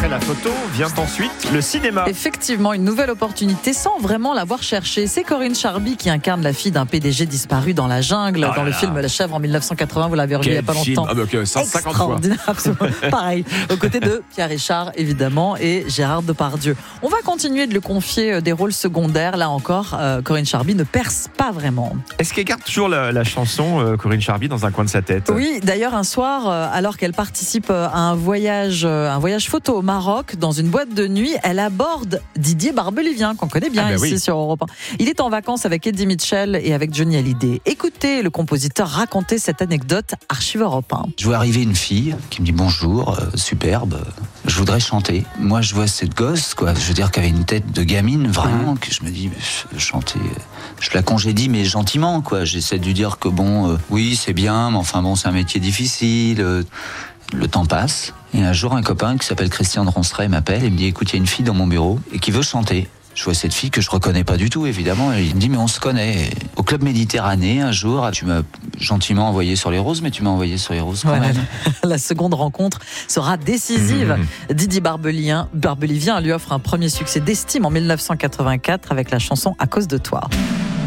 Après la photo, vient ensuite le cinéma. Effectivement, une nouvelle opportunité sans vraiment l'avoir cherché. C'est Corinne Charby qui incarne la fille d'un PDG disparu dans la jungle, dans le film La Chèvre en 1980. Vous l'avez revu il n'y a pas longtemps. 150 fois. Absolument. Pareil. Aux côtés de Pierre Richard, évidemment, et Gérard Depardieu. On va continuer de lui confier des rôles secondaires. Là encore, Corinne Charby ne perce pas vraiment. Est-ce qu'elle garde toujours la chanson Corinne Charby dans un coin de sa tête? Oui, d'ailleurs, un soir, alors qu'elle participe à un voyage photo au Maroc, dans une boîte de nuit, elle aborde Didier Barbelivien, qu'on connaît bien ici sur Europe 1. Il est en vacances avec Eddie Mitchell et avec Johnny Hallyday. Écoutez le compositeur raconter cette anecdote, Archive Europe 1. Je vois arriver une fille qui me dit bonjour, superbe, je voudrais chanter. Moi, je vois cette gosse, quoi. Je veux dire qu'elle avait une tête de gamine, vraiment, que je me dis, chanter. Je la congédie, mais gentiment, quoi. J'essaie de lui dire que oui, c'est bien, mais enfin bon, c'est un métier difficile. Le temps passe. Et un jour, un copain qui s'appelle Christian de Ronstray m'appelle et me dit, écoute, il y a une fille dans mon bureau et qui veut chanter. Je vois cette fille que je reconnais pas du tout, évidemment. Et il me dit, mais on se connaît. Au Club Méditerranée, un jour, tu m'as gentiment envoyé sur les roses, mais tu m'as envoyé sur les roses quand même. La seconde rencontre sera décisive. Didier Barbelivien lui offre un premier succès d'estime en 1984 avec la chanson À cause de toi.